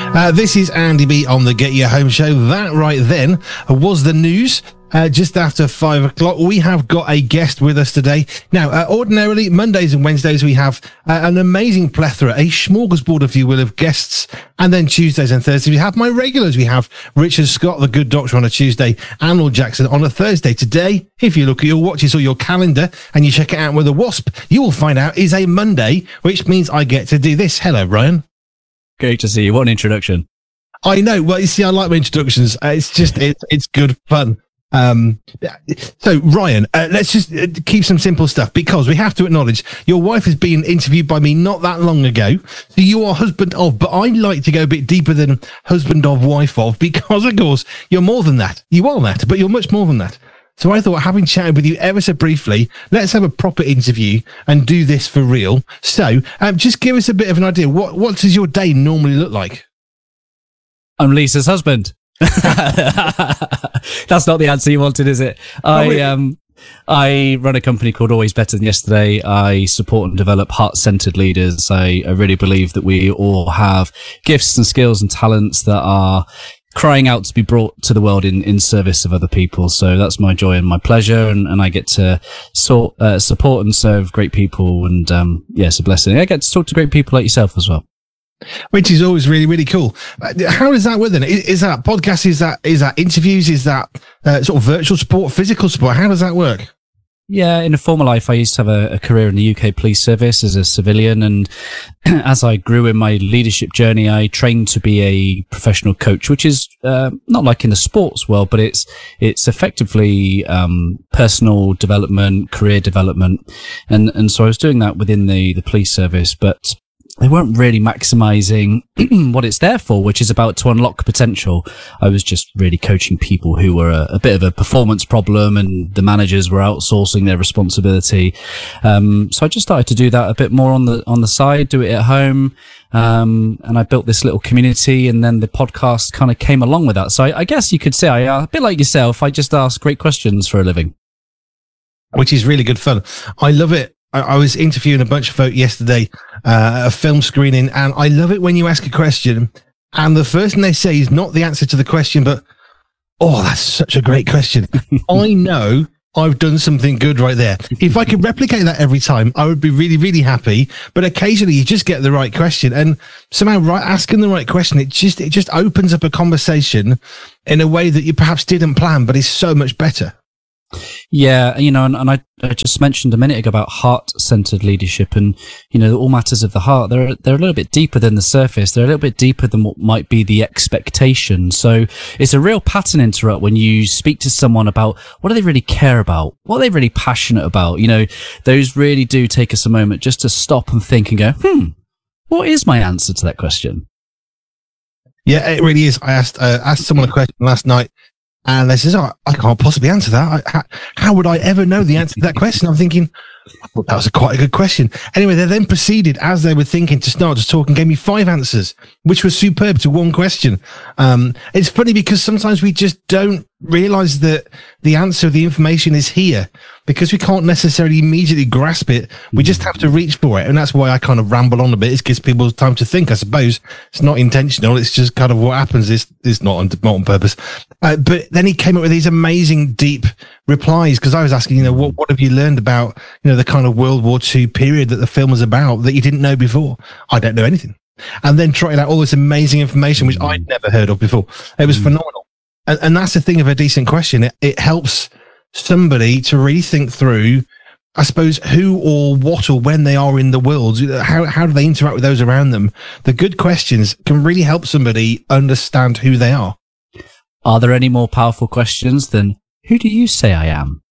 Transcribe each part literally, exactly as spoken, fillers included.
Uh, this is Andy B on the Get Your Home Show. That right then was the news. Uh, just after five o'clock, we have got a guest with us today. Now, uh, ordinarily, Mondays and Wednesdays, we have uh, an amazing plethora, a smorgasbord, if you will, of guests. And then Tuesdays and Thursdays, we have my regulars. We have Richard Scott, the good doctor, on a Tuesday, and Lord Jackson on a Thursday. Today, if you look at your watches or your calendar and you check it out with a wasp, you will find out is a Monday, which means I get to do this. Hello, Ryan. Great to see you. What an introduction. I know. Well, you see, I like my introductions. Uh, it's just, it's, it's good fun. Um, so Ryan, uh, let's just uh, keep some simple stuff, because we have to acknowledge your wife has been interviewed by me not that long ago. So you are husband of, but I like to go a bit deeper than husband of, wife of, because of course you're more than that. You are that, but you're much more than that. So I thought, having chatted with you ever so briefly, let's have a proper interview and do this for real. So um, just give us a bit of an idea. What, what does your day normally look like? I'm Lisa's husband. That's not the answer you wanted, is it? I um I run a company called Always Better Than Yesterday. I support and develop heart-centered leaders. I, I really believe that we all have gifts and skills and talents that are crying out to be brought to the world in, in service of other people. So that's my joy and my pleasure, and, and I get to sort, uh, support and serve great people, and um yeah, it's a blessing. I get to talk to great people like yourself as well. Which is always really, really cool. How does that work then? Is, is that podcast? Is that is that interviews? Is that uh, sort of virtual support, physical support? How does that work? Yeah, in a former life, I used to have a, a career in the U K police service as a civilian. And as I grew in my leadership journey, I trained to be a professional coach, which is uh, not like in the sports world, but it's it's effectively um, personal development, career development. And and so I was doing that within the, the police service, but they weren't really maximizing what it's there for, which is about to unlock potential. I was just really coaching people who were a, a bit of a performance problem, and the managers were outsourcing their responsibility. Um, so I just started to do that a bit more on the, on the side, do it at home. Um, and I built this little community, and then the podcast kind of came along with that. So I, I guess you could say I, uh, a bit like yourself, I just ask great questions for a living. Which is really good fun. I love it. I was interviewing a bunch of folk yesterday, uh, a film screening, and I love it when you ask a question and the first thing they say is not the answer to the question, but, oh, that's such a great question. I know I've done something good right there. If I could replicate that every time, I would be really, really happy. But occasionally you just get the right question, and somehow right, asking the right question, it just, it just opens up a conversation in a way that you perhaps didn't plan, but is so much better. Yeah, you know, and, and I, I just mentioned a minute ago about heart-centered leadership, and, you know, all matters of the heart, they're, they're a little bit deeper than the surface. They're a little bit deeper than what might be the expectation. So it's a real pattern interrupt when you speak to someone about what do they really care about? What are they really passionate about? You know, those really do take us a moment just to stop and think and go, hmm, what is my answer to that question? Yeah, it really is. I asked, uh, asked someone a question last night, and they says, oh, I can't possibly answer that. I, how, how would I ever know the answer to that question? I'm thinking, I thought that was a quite a good question. Anyway, they then proceeded, as they were thinking, to start to talk and gave me five answers, which was superb to one question. Um, it's funny because sometimes we just don't realize that the answer, the information is here, because we can't necessarily immediately grasp it. We just have to reach for it. And that's why I kind of ramble on a bit. It gives people time to think, I suppose. It's not intentional. It's just kind of what happens. It's, it's not, on, not on purpose. Uh, but then he came up with these amazing, deep replies, because I was asking, you know, what, what have you learned about, you know, the kind of World War Two period that the film was about that you didn't know before? I don't know anything. And then trotting out all this amazing information, which I'd never heard of before. It was mm. phenomenal. And, and that's the thing of a decent question. It, it helps somebody to really think through, I suppose, who or what or when they are in the world. How, how do they interact with those around them? The good questions can really help somebody understand who they are. Are there any more powerful questions than, who do you say I am?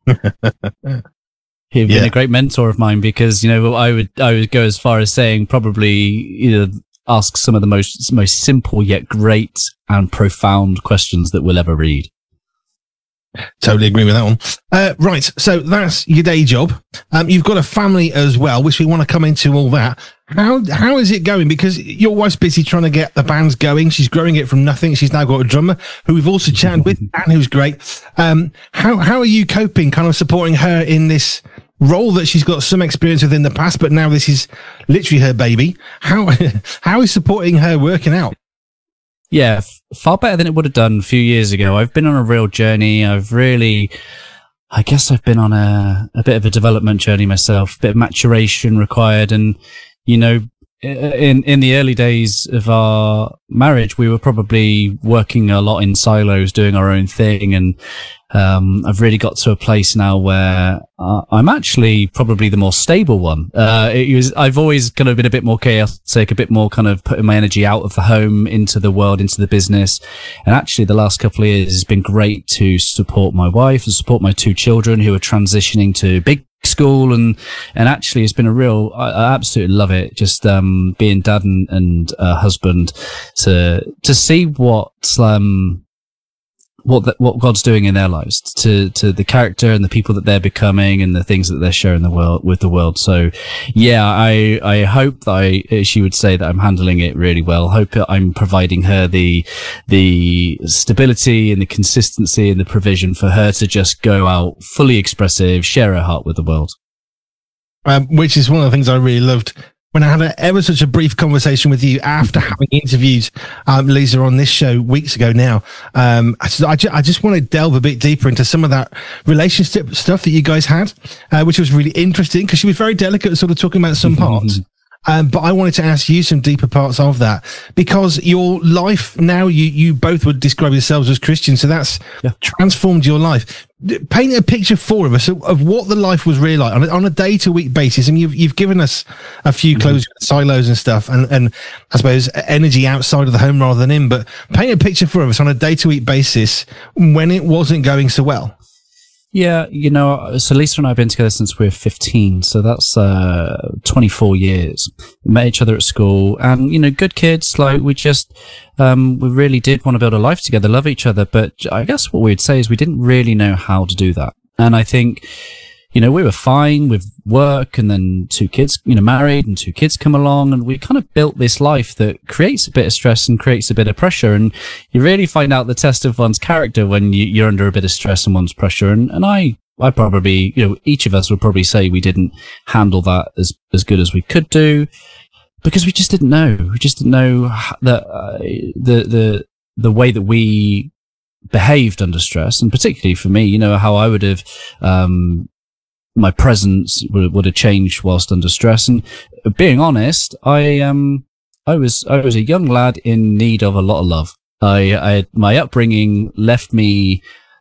You've yeah. been a great mentor of mine, because, you know, I would, I would go as far as saying probably, you know, ask some of the most, most simple yet great and profound questions that we'll ever read. Totally agree with that one. Uh, right. So that's your day job. Um, you've got a family as well, which we want to come into all that. How, how is it going? Because your wife's busy trying to get the bands going. She's growing it from nothing. She's now got a drummer who we've also chatted with, and who's great. Um, how, how are you coping, kind of supporting her in this role that she's got some experience with in the past, but now this is literally her baby? How, how is supporting her working out? Yeah, f- far better than it would have done a few years ago. I've been on a real journey. I've really, I guess I've been on a, a bit of a development journey myself, a bit of maturation required. And, you know, in, in the early days of our marriage, we were probably working a lot in silos, doing our own thing. And, um, I've really got to a place now where uh, I'm actually probably the more stable one. Uh, it was, I've always kind of been a bit more chaotic, a bit more kind of putting my energy out of the home into the world, into the business. And actually the last couple of years has been great to support my wife and support my two children who are transitioning to big school. And, and actually it's been a real, I, I absolutely love it. Just, um, being dad and, and, uh, husband to, to see what, um, what the, what God's doing in their lives, to to the character and the people that they're becoming and the things that they're sharing the world with the world. So, yeah, I I hope that I, she would say that I'm handling it really well. Hope I'm providing her the the stability and the consistency and the provision for her to just go out fully expressive, share her heart with the world. Um, which is one of the things I really loved when I had a, ever such a brief conversation with you after having interviewed um, Lisa on this show weeks ago now. Um, I, I, ju- I just want to delve a bit deeper into some of that relationship stuff that you guys had, uh, which was really interesting because she was very delicate at sort of talking about some parts. Um, but I wanted to ask you some deeper parts of that because your life now, you, you both would describe yourselves as Christians. So that's yeah. transformed your life. Paint a picture for us of, of what the life was really like on a, on a day to week basis. And you've, you've given us a few mm-hmm. closed silos and stuff and, and I suppose energy outside of the home rather than in, but paint a picture for us on a day to week basis when it wasn't going so well. Yeah, you know, so Lisa and I have been together since we were fifteen, so that's uh, twenty-four years. We met each other at school, and, you know, good kids, like, we just, um, we really did want to build a life together, love each other, but I guess what we'd say is we didn't really know how to do that. And I think, you know, we were fine with work and then two kids, you know, married and two kids come along and we kind of built this life that creates a bit of stress and creates a bit of pressure. And you really find out the test of one's character when you, you're under a bit of stress and one's pressure. And, and I, I probably, you know, each of us would probably say we didn't handle that as, as good as we could do because we just didn't know. We just didn't know that, uh, the, the, the way that we behaved under stress. And particularly for me, you know, how I would have, um, my presence would, would have changed whilst under stress. And being honest, I um I was I was a young lad in need of a lot of love. I, I my upbringing left me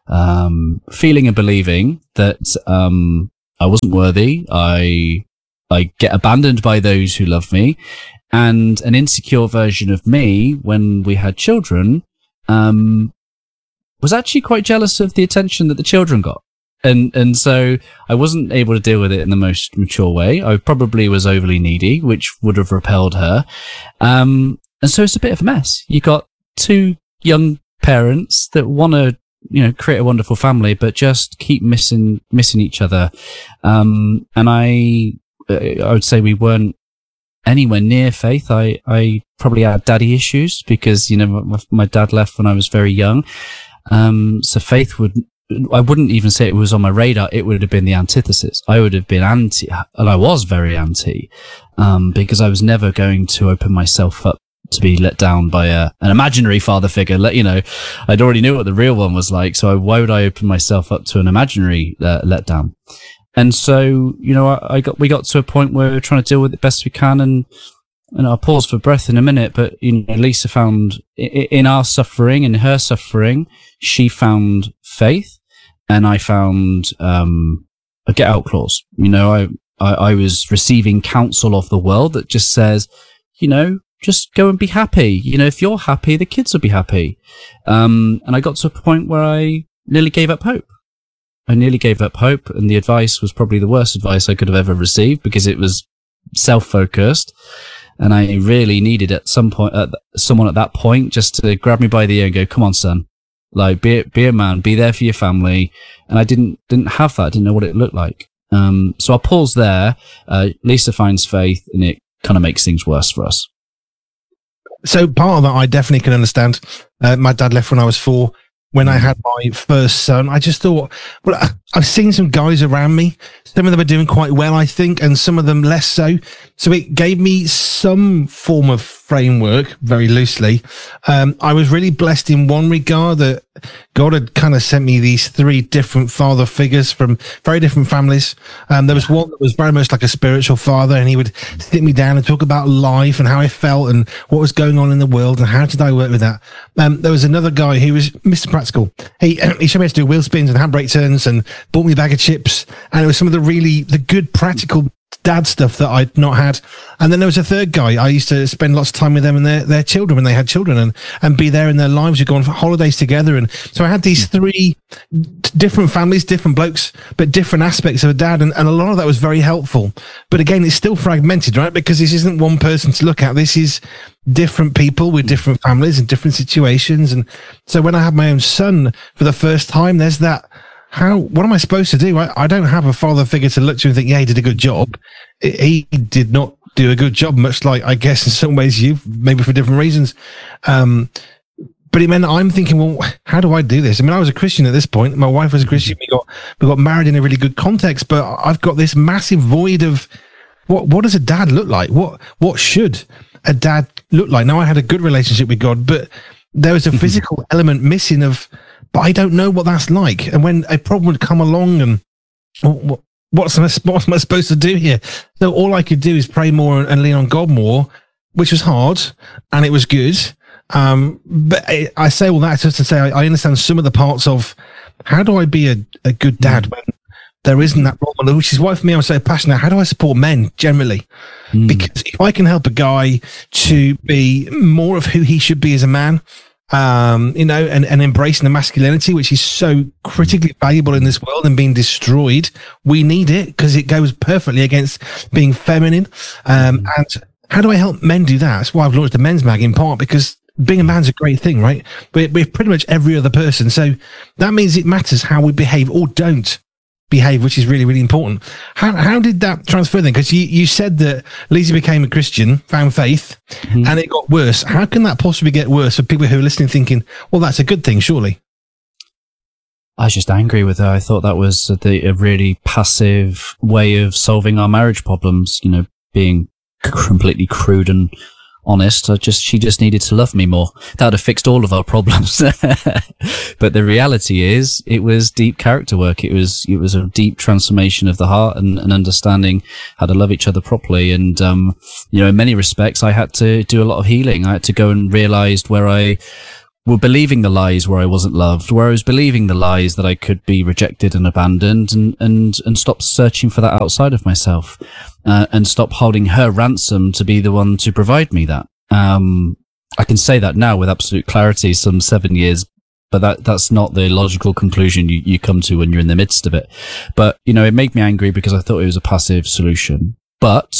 um feeling and believing that um I wasn't worthy. I I get abandoned by those who love me, and an insecure version of me when we had children um was actually quite jealous of the attention that the children got. And and so I wasn't able to deal with it in the most mature way. I probably was overly needy, which would have repelled her. Um, and so it's a bit of a mess. You've got two young parents that want to, you know, create a wonderful family, but just keep missing missing each other. Um, and I I would say we weren't anywhere near faith. I, I probably had daddy issues because, you know, my, my dad left when I was very young. Um, so faith would, I wouldn't even say it was on my radar. It would have been the antithesis. I would have been anti, and I was very anti, um, because I was never going to open myself up to be let down by a, an imaginary father figure. Let, you know, I'd already knew what the real one was like. So why would I open myself up to an imaginary uh, letdown? And so, you know, I, I got, we got to a point where we we're trying to deal with it best we can. And, and I'll pause for breath in a minute, but, you know, Lisa found in our suffering, in her suffering, she found faith, and I found, um, a get out clause. You know, I, I, I was receiving counsel of the world that just says, you know, just go and be happy. You know, if you're happy, the kids will be happy. Um, and I got to a point where I nearly gave up hope. I nearly gave up hope, and the advice was probably the worst advice I could have ever received because it was self-focused. And I really needed at some point, uh, someone at that point just to grab me by the ear and go, come on, son, like be, be a man, be there for your family. And I didn't, didn't have that. I didn't know what it looked like. Um, so I'll pause there. Uh, Lisa finds faith, and it kind of makes things worse for us. So part of that, I definitely can understand. Uh, my dad left when I was four. When I had my first son, I just thought, well, I've seen some guys around me. Some of them are doing quite well, I think, and some of them less so. So it gave me some form of framework very loosely. Um, I was really blessed in one regard that God had kind of sent me these three different father figures from very different families. Um, there was one that was very much like a spiritual father, and he would sit me down and talk about life and how I felt and what was going on in the world and how did I work with that. Um, there was another guy who was Mister Practical. He he showed me how to do wheel spins and handbrake turns and bought me a bag of chips, and it was some of the really the good practical dad stuff that I'd not had. And then there was a third guy. I used to spend lots of time with them and their, their children when they had children, and, and be there in their lives. We'd go on holidays together. And so I had these three different families, different blokes, but different aspects of a dad. And, and a lot of that was very helpful. But again, it's still fragmented, right? Because this isn't one person to look at. This is different people with different families and different situations. And so when I had my own son for the first time, there's that, How, what am I supposed to do? I, I don't have a father figure to look to and think, yeah, he did a good job. He did not do a good job, much like, I guess, in some ways you, maybe for different reasons. Um, but it meant I'm thinking, well, how do I do this? I mean, I was a Christian at this point. My wife was a Christian. We got, we got married in a really good context, but I've got this massive void of what, what does a dad look like? What, what should a dad look like? Now, I had a good relationship with God, but there was a physical element missing of, but I don't know what that's like. And when a problem would come along and what, what's, I, what am I supposed to do here? So all I could do is pray more and lean on God more, which was hard and it was good. Um, but I, I say all that just to say, I, I understand some of the parts of how do I be a, a good dad when there isn't that role model, which is why for me, I'm so passionate. How do I support men generally? Mm. Because if I can help a guy to be more of who he should be as a man, um, you know, and, and embracing the masculinity, which is so critically valuable in this world and being destroyed. We need it because it goes perfectly against being feminine. Um, mm. and how do I help men do that? That's why I've launched a men's mag in part, because being a man's a great thing, right? We're, we're pretty much every other person. So that means it matters how we behave or don't behave, which is really, really important. How how did that transfer then? Because you, you said that Lisa became a Christian, found faith, mm-hmm. and it got worse. How can that possibly get worse for people who are listening thinking, well, that's a good thing, surely? I was just angry with her. I thought that was the, a really passive way of solving our marriage problems, you know, being completely crude and honest. I just, she just needed to love me more. That would have fixed all of our problems. But the reality is, it was deep character work. It was, it was a deep transformation of the heart and, and understanding how to love each other properly. And, um, you know, in many respects, I had to do a lot of healing. I had to go and realize where I were believing the lies where I wasn't loved, where I was believing the lies that I could be rejected and abandoned, and, and, and stop searching for that outside of myself. Uh, and stop holding her ransom to be the one to provide me that. Um, I can say that now with absolute clarity, some seven years, but that, that's not the logical conclusion you, you come to when you're in the midst of it. But, you know, it made me angry because I thought it was a passive solution. But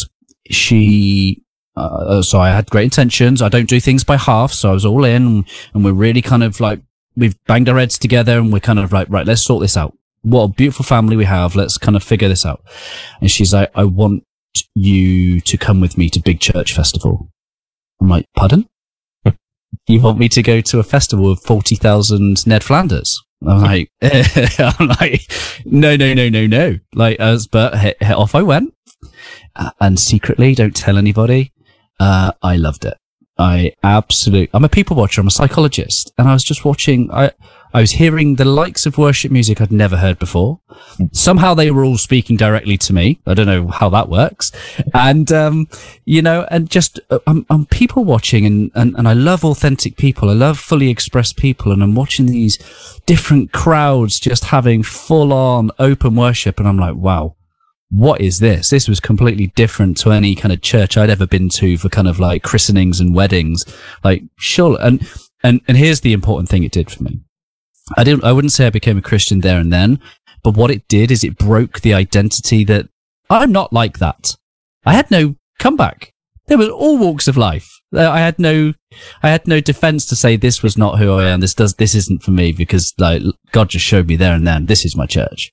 she, uh, so I had great intentions. I don't do things by half. So I was all in, and we're really kind of like, we've banged our heads together and we're kind of like, right, let's sort this out. What a beautiful family we have. Let's kind of figure this out. And she's like, I want you to come with me to Big Church Festival. I'm like, pardon? You want me to go to a festival of forty thousand Ned Flanders? I'm like, I'm like, no, no, no, no, no. Like, as, but he, he, off I went. Uh, and secretly, don't tell anybody, uh, I loved it. I absolutely, I'm a people watcher. I'm a psychologist. And I was just watching, I, I was hearing the likes of worship music I'd never heard before. Somehow they were all speaking directly to me. I don't know how that works. And, um, you know, and just, uh, I'm, I'm people watching, and, and, and I love authentic people. I love fully expressed people. And I'm watching these different crowds just having full on open worship. And I'm like, wow, what is this? This was completely different to any kind of church I'd ever been to for kind of like christenings and weddings. Like, sure. And, and, and here's the important thing it did for me. I didn't, I wouldn't say I became a Christian there and then, but what it did is it broke the identity that I'm not like that. I had no comeback. There was all walks of life. I had no, I had no defense to say this was not who I am. This does, this isn't for me, because like God just showed me there and then, this is my church.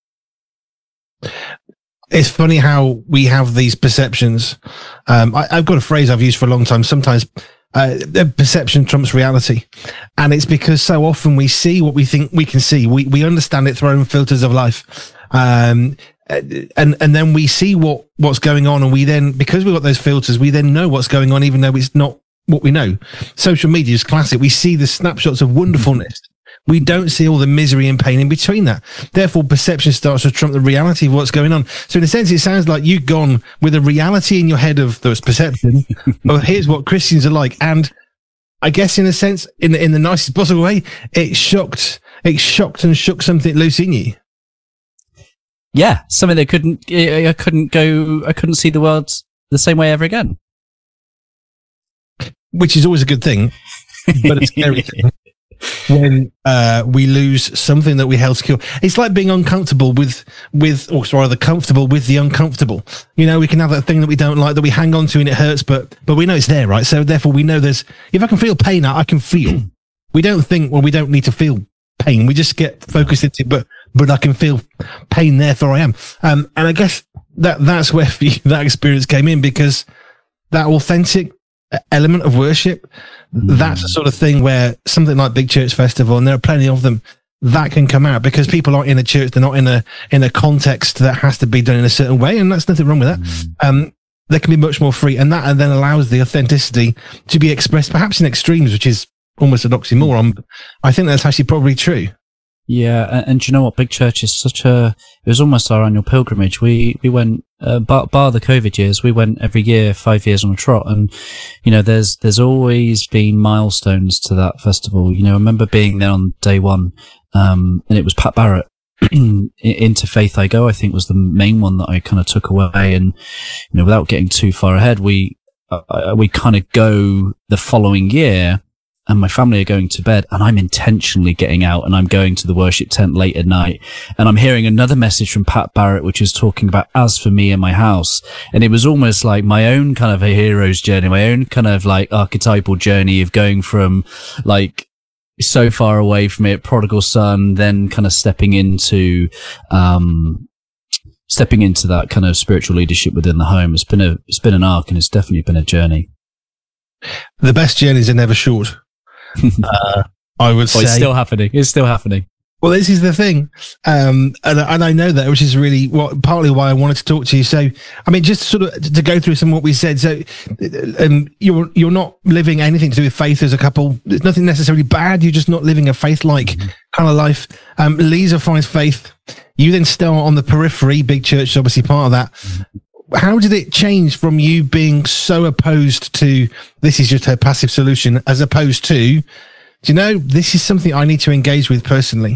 It's funny how we have these perceptions. Um, I, I've got a phrase I've used for a long time. Sometimes uh, perception trumps reality. And it's because so often we see what we think we can see. We we understand it through our own filters of life. Um, and and then we see what, what's going on. And we then, because we've got those filters, we then know what's going on, even though it's not what we know. Social media is classic. We see the snapshots of wonderfulness. We don't see all the misery and pain in between that. Therefore, perception starts to trump the reality of what's going on. So in a sense, it sounds like you've gone with a reality in your head of those perception. Well, here's what Christians are like. And I guess in a sense, in the, in the nicest possible way, it shocked, it shocked and shook something loose in you. Yeah. Something that couldn't, I couldn't go, I couldn't see the world the same way ever again. Which is always a good thing, but it's scary thing. When uh, we lose something that we held secure. It's like being uncomfortable with, with, or rather comfortable with the uncomfortable. You know, we can have that thing that we don't like that we hang on to and it hurts, but but we know it's there, right? So therefore we know there's, if I can feel pain, I can feel. We don't think, well, we don't need to feel pain. We just get focused into, but but I can feel pain, therefore I am. Um, and I guess that that's where for you, that experience came in, because that authentic element of worship, mm. that's the sort of thing where something like Big Church Festival, and there are plenty of them, that can come out because people aren't in a church, they're not in a in a context that has to be done in a certain way, and that's nothing wrong with that. Mm. Um, they can be much more free, and that and then allows the authenticity to be expressed, perhaps in extremes, which is almost an oxymoron. But I think that's actually probably true. Yeah, and, and do you know what? Big Church is such a, it was almost our annual pilgrimage. We, we went, uh, bar, bar the COVID years, we went every year, five years on a trot. And, you know, there's, there's always been milestones to that festival. You know, I remember being there on day one, um, and it was Pat Barrett. Into Faith I Go, I think, was the main one that I kind of took away. And, you know, without getting too far ahead, we, uh, we kind of go the following year, and my family are going to bed, and I'm intentionally getting out, and I'm going to the worship tent late at night, and I'm hearing another message from Pat Barrett, which is talking about as for me and my house. And it was almost like my own kind of a hero's journey, my own kind of like archetypal journey of going from like so far away from it, prodigal son, then kind of stepping into, um, stepping into that kind of spiritual leadership within the home. It's been a, it's been an arc, and it's definitely been a journey. The best journeys are never short. uh, I would say well, it's still happening. It's still happening. Well, this is the thing, um, and and I know that, which is really what partly why I wanted to talk to you. So, I mean, just sort of to go through some of what we said. So, um, you're you're not living anything to do with faith as a couple. There's nothing necessarily bad. You're just not living a faith-like mm-hmm. kind of life. Um, Lisa finds faith. You then start on the periphery. Big Church is obviously part of that. Mm-hmm. How did it change from you being so opposed to this is just her passive solution, as opposed to, do you know, this is something I need to engage with personally?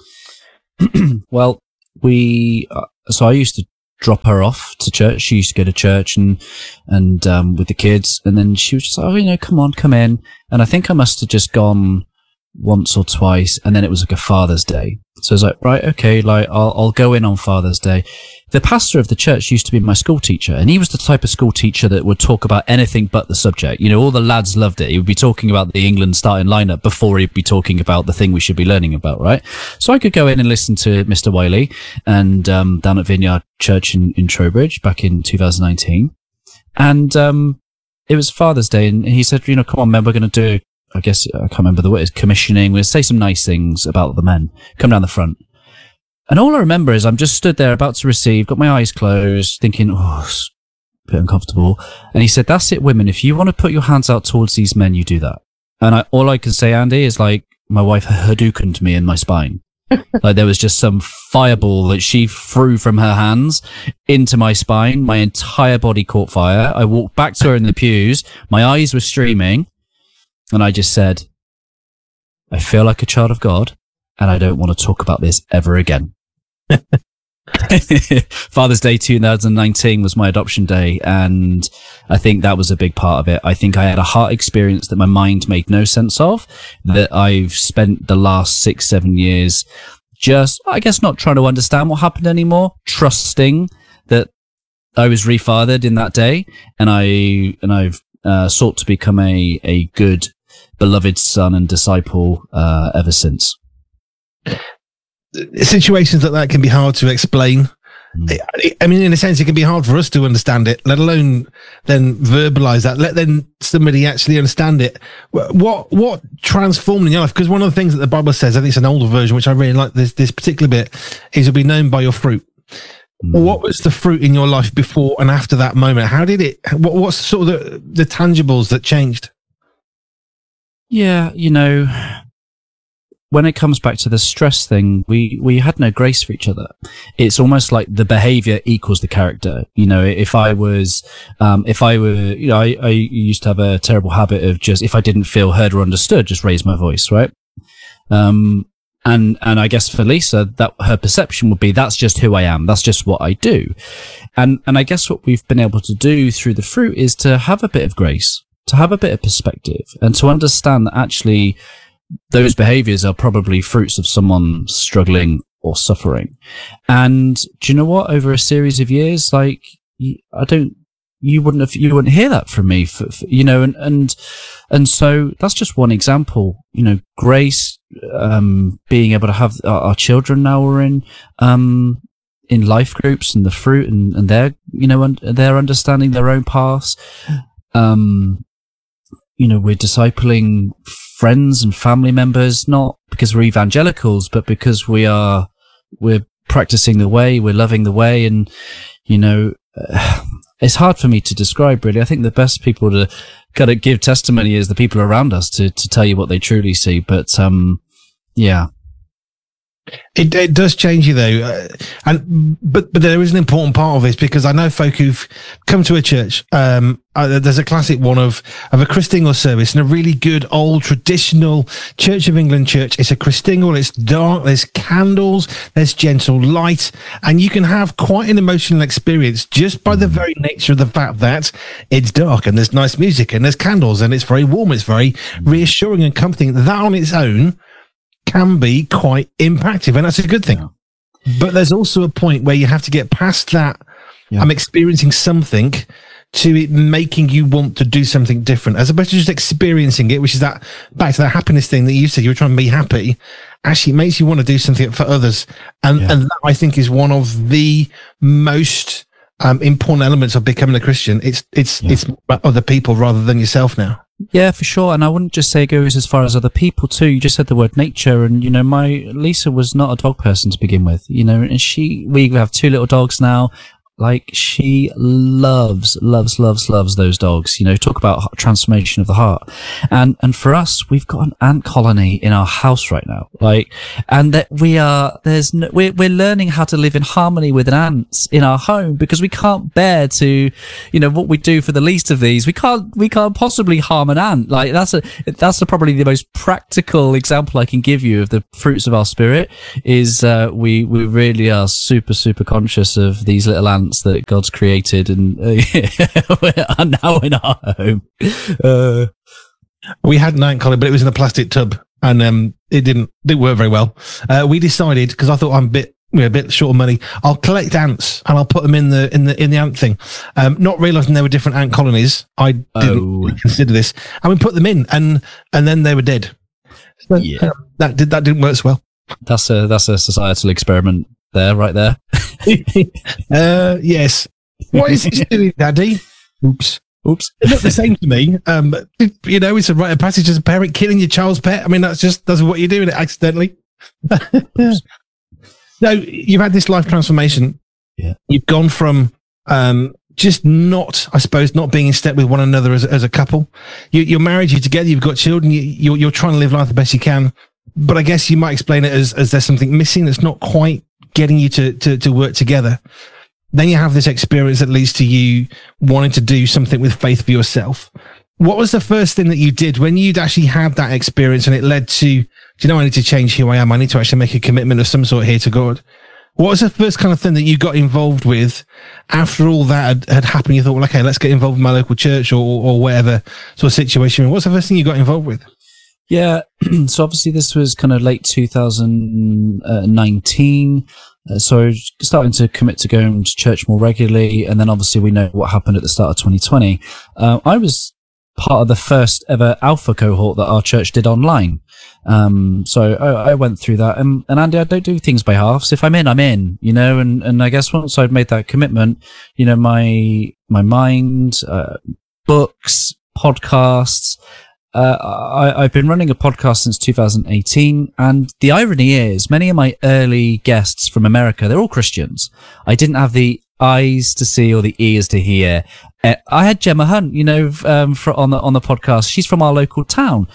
Well, we, uh, so I used to drop her off to church. She used to go to church and, and, um, with the kids. And then she was just like, oh, you know, come on, come in. And I think I must have just gone once or twice. And then it was like a Father's Day. So I was like, right, okay, like I'll, I'll go in on Father's Day. The pastor of the church used to be my school teacher, and he was the type of school teacher that would talk about anything but the subject. You know, all the lads loved it. He would be talking about the England starting lineup before he'd be talking about the thing we should be learning about, right? So I could go in and listen to Mister Wiley and um, down at Vineyard Church in, in Trowbridge back in two thousand nineteen. And um, it was Father's Day, and he said, you know, come on, man, we're going to do, I guess, I can't remember the word, commissioning. We'll say some nice things about the men. Come down the front. And all I remember is I'm just stood there about to receive, got my eyes closed, thinking, oh, it's a bit uncomfortable. And he said, that's it, women. If you want to put your hands out towards these men, you do that. And I, all I can say, Andy, is like my wife Hadoukened me in my spine. Like there was just some fireball that she threw from her hands into my spine. My entire body caught fire. I walked back to her in the pews. My eyes were streaming. And I just said, I feel like a child of God, and I don't want to talk about this ever again. Father's Day two thousand nineteen was my adoption day, and I think that was a big part of it. I think I had a heart experience that my mind made no sense of, that I've spent the last six, seven years just, I guess, not trying to understand what happened anymore, trusting that I was refathered in that day, and I and I've uh, sought to become a a good, beloved son and disciple uh, ever since. Situations like that can be hard to explain. Mm. I mean, in a sense, it can be hard for us to understand it, let alone then verbalize that, let then somebody actually understand it. What what transformed in your life? Because one of the things that the Bible says, I think it's an older version, which I really like this this particular bit, is you'll be known by your fruit. Mm. What was the fruit in your life before and after that moment? How did it, what, what's sort of the, the tangibles that changed? Yeah, you know, when it comes back to the stress thing, we, we had no grace for each other. It's almost like the behavior equals the character. You know, if I was, um, if I were, you know, I, I used to have a terrible habit of just, if I didn't feel heard or understood, just raise my voice, right? Um, and, and I guess for Lisa, that her perception would be, that's just who I am. That's just what I do. And, and I guess what we've been able to do through the fruit is to have a bit of grace, to have a bit of perspective, and to understand that actually those behaviors are probably fruits of someone struggling or suffering. And do you know what? Over a series of years, like, I don't, you wouldn't have, you wouldn't hear that from me, for, for, you know, and, and, and so that's just one example, you know, grace, um, being able to have our, our children now are in, um, in life groups and the fruit and, and they're, you know, and they're understanding their own paths. Um, you know, we're discipling friends and family members, not because we're evangelicals, but because we are, we're practicing the way, we're loving the way. And, you know, uh, it's hard for me to describe, really. I think the best people to kind of give testimony is the people around us to, to tell you what they truly see. But, um, yeah. It, it does change you though, uh, and but but there is an important part of this, because I know folk who've come to a church. Um, uh, there's a classic one of of a Christingle service, and a really good old traditional Church of England church. It's a Christingle. It's dark. There's candles. There's gentle light, and you can have quite an emotional experience just by the very nature of the fact that it's dark and there's nice music and there's candles and it's very warm. It's very reassuring and comforting. That on its own can be quite impactful, and that's a good thing. Yeah. But there's also a point where you have to get past that. Yeah. I'm experiencing something to it making you want to do something different, as opposed to just experiencing it, which is that back to that happiness thing that you said you were trying to be happy. Actually, it makes you want to do something for others, and yeah. and that, I think, is one of the most um, important elements of becoming a Christian. It's it's yeah. it's about other people rather than yourself now. Yeah, for sure. And I wouldn't just say it goes as far as other people too. You just said the word nature, and, you know, my Lisa was not a dog person to begin with, you know, and she, we have two little dogs now. Like, she loves, loves, loves, loves those dogs. You know, talk about transformation of the heart. And, and for us, we've got an ant colony in our house right now. Like, and that we are, there's no, we're, we're learning how to live in harmony with ants in our home, because we can't bear to, you know, what we do for the least of these. We can't, we can't possibly harm an ant. Like, that's a, that's a, probably the most practical example I can give you of the fruits of our spirit is, uh, we, we really are super, super conscious of these little ants that God's created and uh, are now in our home. Uh, we had an ant colony, but it was in a plastic tub, and um, it didn't didn't work very well. Uh, we decided, because I thought I'm a bit you know, a bit short of money, I'll collect ants and I'll put them in the in the in the ant thing. Um, not realizing there were different ant colonies, I didn't oh. consider this, and we put them in, and and then they were dead. So, yeah. uh, that did that didn't work so well. That's a that's a societal experiment. There, right there. uh, yes. What is this doing, Daddy? Oops. Oops. It looked the same to me. Um, you know, it's a rite of passage as a parent killing your child's pet. I mean, that's just that's what you're doing it accidentally. No, you've had this life transformation. Yeah. You've gone from um, just not, I suppose, not being in step with one another as, as a couple. You, you're married, you're together, you've got children, you, you're, you're trying to live life the best you can. But I guess you might explain it as, as there's something missing that's not quite getting you to, to, to work together. Then you have this experience that leads to you wanting to do something with faith for yourself. What was the first thing that you did when you'd actually had that experience and it led to, do you know, I need to change who I am. I need to actually make a commitment of some sort here to God. What was the first kind of thing that you got involved with after all that had, had happened? You thought, well, okay, let's get involved in my local church or, or whatever sort of situation. What's the first thing you got involved with? Yeah, so obviously this was kind of late two thousand nineteen. Uh, so I was starting to commit to going to church more regularly. And then obviously we know what happened at the start of twenty twenty. Uh, I was part of the first ever alpha cohort that our church did online. Um, so I, I went through that. And, and Andy, I don't do things by halves. If I'm in, I'm in, you know, and, and I guess once I'd made that commitment, you know, my, my mind, uh, books, podcasts, Uh, I, I've been running a podcast since two thousand eighteen, and the irony is many of my early guests from America, they're all Christians. I didn't have the eyes to see or the ears to hear. Uh, I had Gemma Hunt, you know, um, for, on the on the podcast. She's from our local town.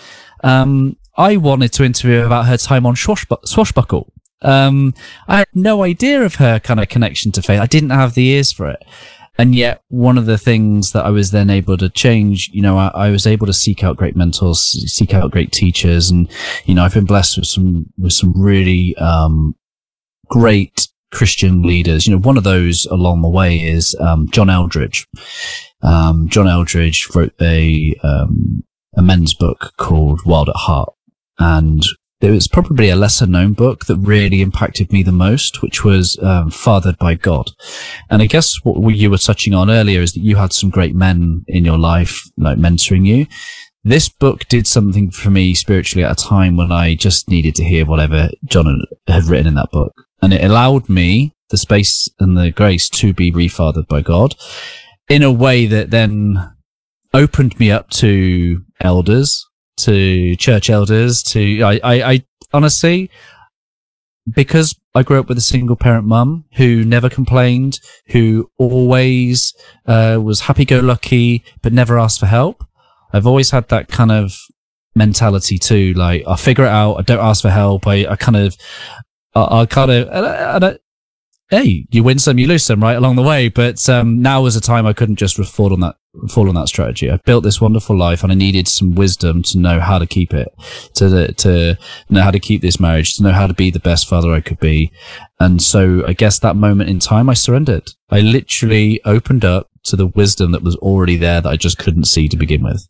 um, I wanted to interview her about her time on Swashbu- Swashbuckle. Um, I had no idea of her kind of connection to faith. I didn't have the ears for it. And yet one of the things that I was then able to change, you know, I, I was able to seek out great mentors, seek out great teachers. And, you know, I've been blessed with some, with some really, um, great Christian leaders. You know, one of those along the way is, um, John Eldridge. Um, John Eldridge wrote a, um, a men's book called Wild at Heart. And it was probably a lesser known book that really impacted me the most, which was um, Fathered by God. And I guess what you were touching on earlier is that you had some great men in your life, like mentoring you. This book did something for me spiritually at a time when I just needed to hear whatever John had written in that book. And it allowed me the space and the grace to be refathered by God in a way that then opened me up to elders, to church elders, to, I, I, I honestly, because I grew up with a single parent mum who never complained, who always, uh, was happy-go-lucky, but never asked for help. I've always had that kind of mentality too. Like, I'll figure it out. I don't ask for help. I, I kind of, I, I kind of, and I, and I, hey, you win some, you lose some, right, along the way. But um, now was a time I couldn't just fall on that fall on that strategy. I built this wonderful life, and I needed some wisdom to know how to keep it, to to know how to keep this marriage, to know how to be the best father I could be. And so, I guess that moment in time, I surrendered. I literally opened up to the wisdom that was already there that I just couldn't see to begin with.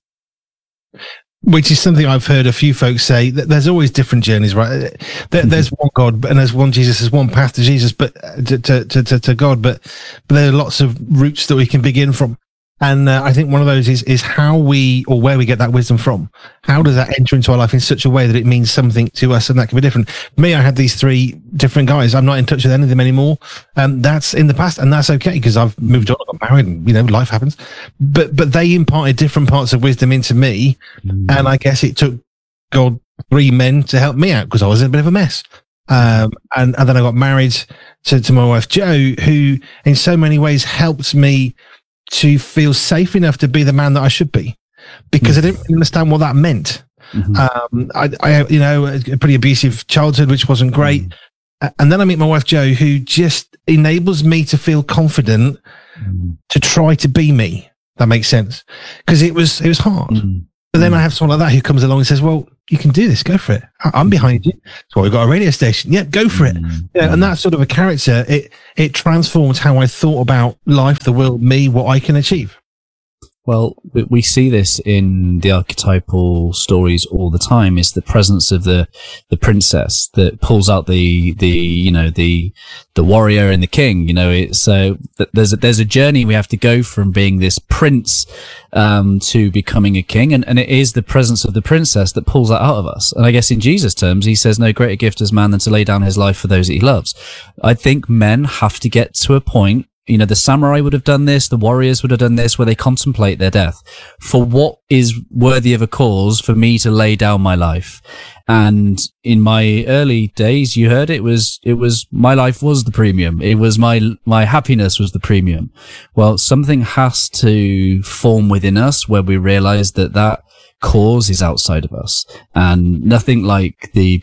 Which is something I've heard a few folks say, that there's always different journeys, right? There, there's one God and there's one Jesus, there's one path to Jesus, but to, to, to, to God, but, but there are lots of routes that we can begin from. And uh, I think one of those is, is how we, or where we get that wisdom from. How does that enter into our life in such a way that it means something to us, and that can be different? For me, I had these three different guys. I'm not in touch with any of them anymore. Um, that's in the past, and that's okay, because I've moved on, I got married, and, you know, life happens. But, but they imparted different parts of wisdom into me. Mm. And I guess it took God three men to help me out, because I was in a bit of a mess. Um, and, and then I got married to, to my wife, Jo, who in so many ways helped me to feel safe enough to be the man that I should be, because mm-hmm. I didn't understand what that meant. Mm-hmm. Um, I, I, you know, a pretty abusive childhood, which wasn't great. Mm-hmm. And then I meet my wife, Jo, who just enables me to feel confident mm-hmm. to try to be me. That makes sense. Because it was, it was hard. Mm-hmm. But then I have someone like that who comes along and says, well, you can do this. Go for it. I'm behind you. So we've got a radio station. Yeah, go for it. Mm-hmm. Yeah, and that sort of a character, it, it transformed how I thought about life, the world, me, what I can achieve. Well, we see this in the archetypal stories all the time. It's the presence of the, the princess that pulls out the, the, you know, the, the warrior and the king. You know, it's, uh, there's a, there's a journey we have to go from being this prince, um, to becoming a king. And, and it is the presence of the princess that pulls that out of us. And I guess in Jesus' terms, he says, no greater gift has man than to lay down his life for those that he loves. I think men have to get to a point. You know, the samurai would have done this, the warriors would have done this, where they contemplate their death. For what is worthy of a cause for me to lay down my life? And in my early days, you heard it was, it was, my life was the premium. It was my, my happiness was the premium. Well, something has to form within us where we realize that that cause is outside of us, and nothing like the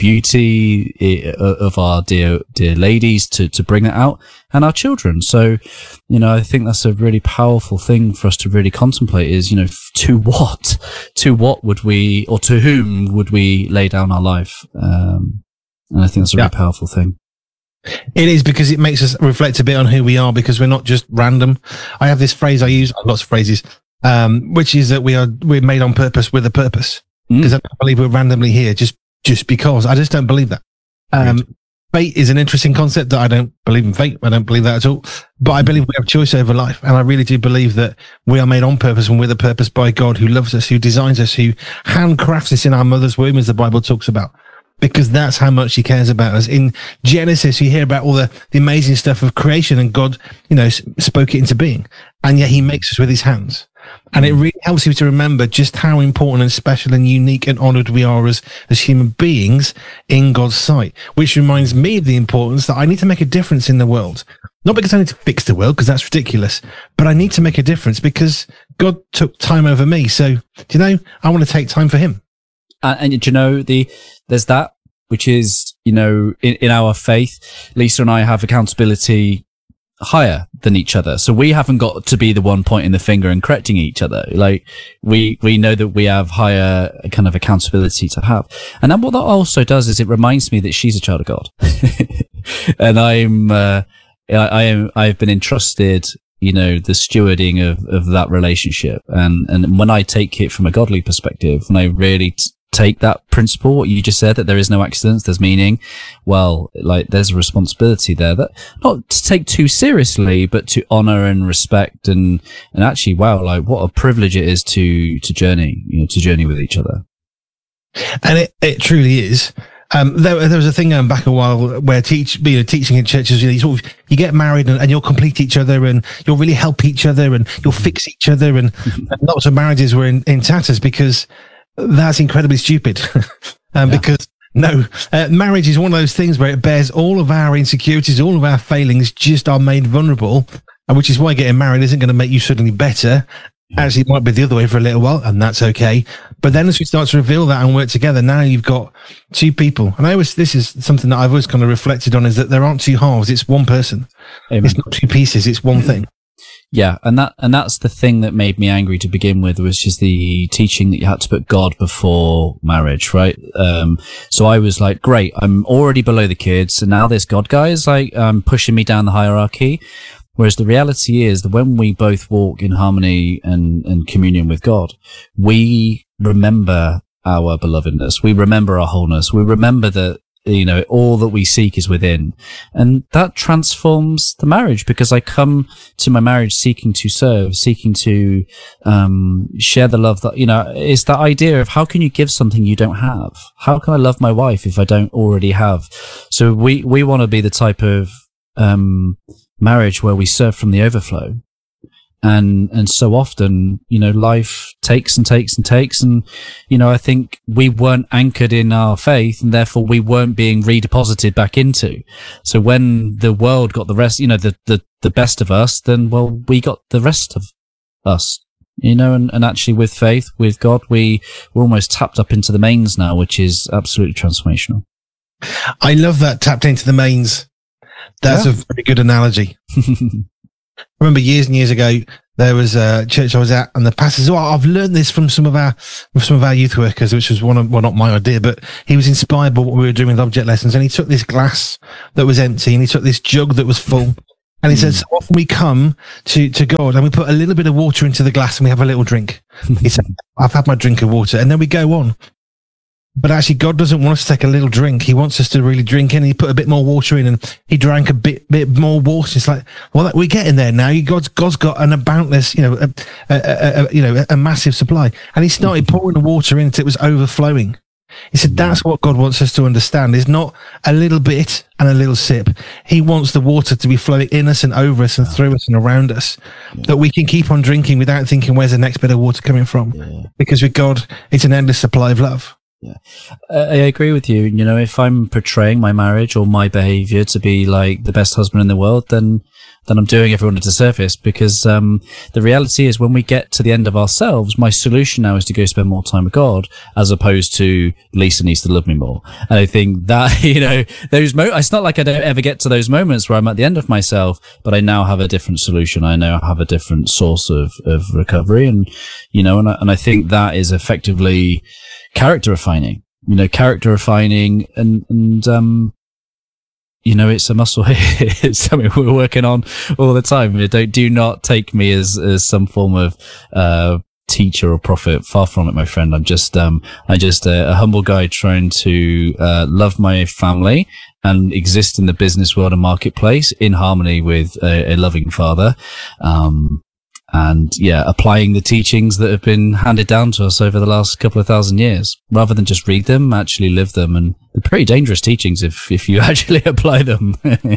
beauty of our dear dear ladies to to bring that out, and our children. So, you know, I think that's a really powerful thing for us to really contemplate is, you know, to what to what would we, or to whom would we lay down our life? Um, and I think that's a yeah. really powerful thing. It is, because it makes us reflect a bit on who we are, because we're not just random. I have this phrase I use, lots of phrases, Um, which is that we are, we're made on purpose with a purpose. Because mm. I don't believe we're randomly here just, just because. I just don't believe that. Um, right. Fate is an interesting concept that I don't believe in fate. I don't believe that at all. But I believe we have choice over life. And I really do believe that we are made on purpose and with a purpose by God, who loves us, who designs us, who handcrafts us in our mother's womb, as the Bible talks about. Because that's how much he cares about us. In Genesis, you hear about all the, the amazing stuff of creation, and God, you know, spoke it into being. And yet he makes us with his hands. And it really helps you to remember just how important and special and unique and honored we are as, as human beings in God's sight, which reminds me of the importance that I need to make a difference in the world. Not because I need to fix the world, because that's ridiculous, but I need to make a difference because God took time over me. So, do you know, I want to take time for him. and, and you know, the there's that, which is, you know, in, in our faith, Lisa and I have accountability higher than each other. So we haven't got to be the one pointing the finger and correcting each other. Like we, we know that we have higher kind of accountability to have. And then what that also does is it reminds me that she's a child of God. And I'm, uh, I, I am, I've been entrusted, you know, the stewarding of, of that relationship. And, and when I take it from a godly perspective, when I really t- take that principle, what you just said, that there is no accidents, there's meaning. Well, like there's a responsibility there that not to take too seriously, but to honor and respect and, and actually, wow, like what a privilege it is to, to journey, you know, to journey with each other. And it, it truly is. Um, there, there was a thing going back a while where teach, you know, teaching in churches, you know, you, sort of, you get married and, and you'll complete each other and you'll really help each other and you'll fix each other. And, and lots of marriages were in, in tatters because that's incredibly stupid. um, yeah. Because no, uh, marriage is one of those things where it bears all of our insecurities, all of our failings just are made vulnerable, and which is why getting married isn't going to make you suddenly better. Actually, it might be the other way for a little while, and that's okay. But then as we start to reveal that and work together, now you've got two people. And I always, this is something that I've always kind of reflected on, is that there aren't two halves. It's one person. Amen. It's not two pieces. It's one thing. Yeah, and that and that's the thing that made me angry to begin with, was just the teaching that you had to put God before marriage, right? Um, so I was like, great, I'm already below the kids, and now this God guy is like um, pushing me down the hierarchy. Whereas the reality is that when we both walk in harmony and, and communion with God, we remember our belovedness, we remember our wholeness, we remember that, you know, all that we seek is within. And that transforms the marriage, because I come to my marriage seeking to serve, seeking to um share the love that, you know, it's that idea of how can you give something you don't have? How can I love my wife if I don't already have? So we, we want to be the type of um marriage where we serve from the overflow. And, and so often, you know, life takes and takes and takes. And, you know, I think we weren't anchored in our faith, and therefore we weren't being redeposited back into. So when the world got the rest, you know, the, the, the best of us, then, well, we got the rest of us, you know, and, and actually with faith, with God, we, we're almost tapped up into the mains now, which is absolutely transformational. I love that, tapped into the mains. That's yeah. a very good analogy. I remember years and years ago, there was a church I was at, and the pastor said, "Oh, I've learned this from some of our from some of our youth workers," which was one of, well, not my idea, but he was inspired by what we were doing with object lessons. And he took this glass that was empty, and he took this jug that was full, and he mm. said, "So often we come to to God, and we put a little bit of water into the glass, and we have a little drink." He said, "I've had my drink of water," and then we go on. But actually, God doesn't want us to take a little drink. He wants us to really drink in. He put a bit more water in, and he drank a bit, bit more water. It's like, well, we're getting there now. God's, God's got an boundless, you know, a, a, a, a, you know, a massive supply. And he started pouring the water in until it was overflowing. He said, that's what God wants us to understand. Is not a little bit and a little sip. He wants the water to be flowing in us and over us and through us and around us, yeah. that we can keep on drinking without thinking, where's the next bit of water coming from? Yeah. Because with God, it's an endless supply of love. Yeah, I agree with you. You know, if I'm portraying my marriage or my behavior to be like the best husband in the world, then then I'm doing everyone a disservice, because um, the reality is when we get to the end of ourselves, my solution now is to go spend more time with God, as opposed to Lisa needs to love me more. And I think that, you know, those mo- it's not like I don't ever get to those moments where I'm at the end of myself, but I now have a different solution. I now have a different source of, of recovery. And, you know, and I, and I think that is effectively character refining, you know, character refining and, and, um, you know, it's a muscle. It's something we're working on all the time. Don't, do not take me as, as some form of, uh, teacher or prophet. Far from it, my friend. I'm just, um, I'm just a, a humble guy trying to, uh, love my family and exist in the business world and marketplace in harmony with a, a loving father. Um, And yeah, applying the teachings that have been handed down to us over the last couple of thousand years, rather than just read them, actually live them. And they're pretty dangerous teachings if, if you actually apply them.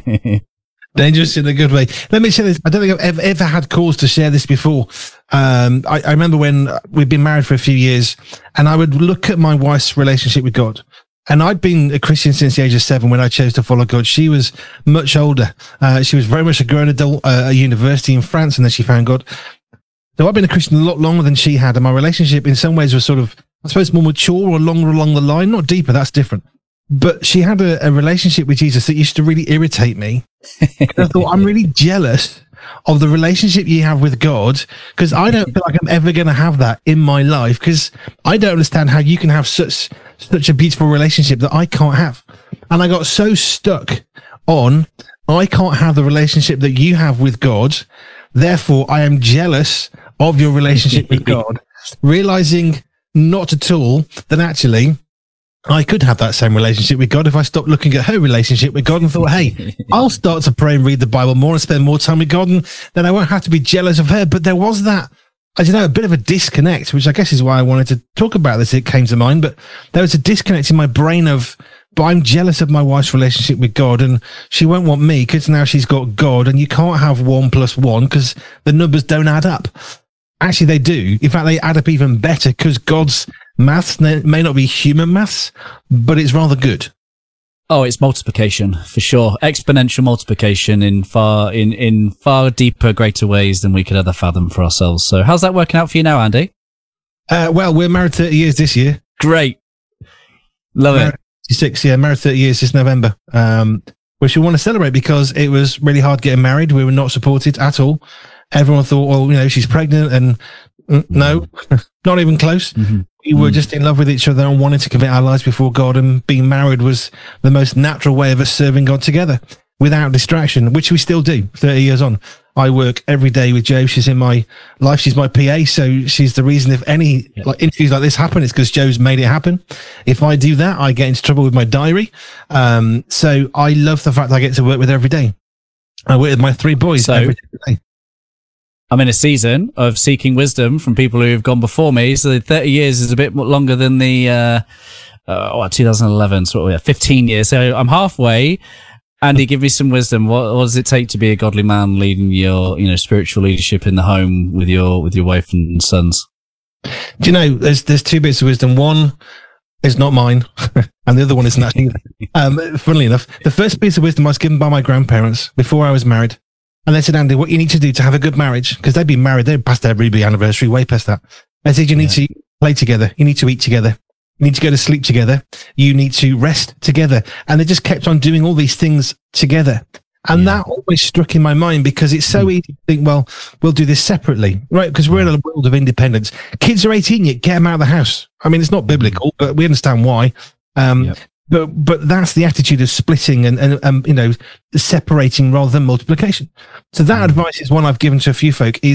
Dangerous in a good way. Let me share this. I don't think I've ever, ever had cause to share this before. Um, I, I remember when we'd been married for a few years, and I would look at my wife's relationship with God. And I'd been a Christian since the age of seven when I chose to follow God. She was much older. Uh, she was very much a grown adult uh, at university in France, and then she found God. So I've been a Christian a lot longer than she had, and my relationship in some ways was sort of I suppose, more mature or longer along the line, not deeper, that's different. But she had a, a relationship with Jesus that used to really irritate me. I thought, I'm really jealous of the relationship you have with God, because I don't feel like I'm ever going to have that in my life, because I don't understand how you can have such such a beautiful relationship that I can't have. And I got so stuck on, I can't have the relationship that you have with God, therefore I am jealous of your relationship with God, realizing not at all that actually I could have that same relationship with God if I stopped looking at her relationship with God and thought, hey, I'll start to pray and read the Bible more and spend more time with God, and then I won't have to be jealous of her. But there was that, I don't know, a bit of a disconnect, which I guess is why I wanted to talk about this. It came to mind, but there was a disconnect in my brain of, but I'm jealous of my wife's relationship with God, and she won't want me because now she's got God, and you can't have one plus one because the numbers don't add up. Actually, they do. In fact, they add up even better because God's maths may not be human maths, but it's rather good. Oh, it's multiplication for sure. Exponential multiplication in far in in far deeper, greater ways than we could ever fathom for ourselves. So, how's that working out for you now, Andy? Uh, well, we're married thirty years this year. Great, love married it. Six, yeah, married thirty years this November. Um, which we want to celebrate because it was really hard getting married. We were not supported at all. Everyone thought, well, you know, she's pregnant, and mm, no, not even close. Mm-hmm. We were just in love with each other and wanted to commit our lives before God, and being married was the most natural way of us serving God together without distraction, which we still do thirty years on. I work every day with Jo. She's in my life. She's my P A. So she's the reason if any yeah. like interviews like this happen, it's because Jo's made it happen. If I do that, I get into trouble with my diary. Um, so I love the fact that I get to work with her every day. I work with my three boys so, every day. I'm in a season of seeking wisdom from people who have gone before me. So thirty years is a bit longer than the, uh, uh oh, two thousand eleven, so yeah, fifteen years. So I'm halfway. Andy, give me some wisdom. What, what does it take to be a godly man leading your, you know, spiritual leadership in the home with your, with your wife and sons? Do you know, there's, there's two bits of wisdom. One is not mine and the other one isn't actually. um, funnily enough, the first piece of wisdom I was given by my grandparents before I was married. And they said, Andy, what you need to do to have a good marriage, because they'd been married, they're past their ruby anniversary, way past that. They said, you need yeah. to play together. You need to eat together. You need to go to sleep together. You need to rest together. And they just kept on doing all these things together. And yeah. that always struck in my mind because it's so mm. easy to think, well, we'll do this separately, right? Because we're in a world of independence. Kids are eighteen yet, get them out of the house. I mean, it's not biblical, but we understand why. Um, yep. But but that's the attitude of splitting and, and um, you know, separating rather than multiplication. So that mm. advice is one I've given to a few folk, is